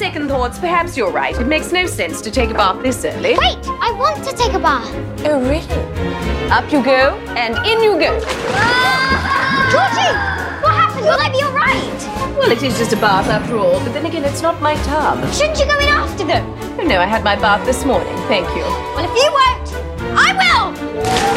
second thoughts, perhaps you're right. It makes no sense to take a bath this early. Wait, I want to take a bath. Oh, really? Up you go, and in you go. Georgie, what happened? Will I be all right? Well, it is just a bath after all, but then again, it's not my tub. Shouldn't you go in after them? Oh, no, I had my bath this morning, thank you. Well, if you won't, I will!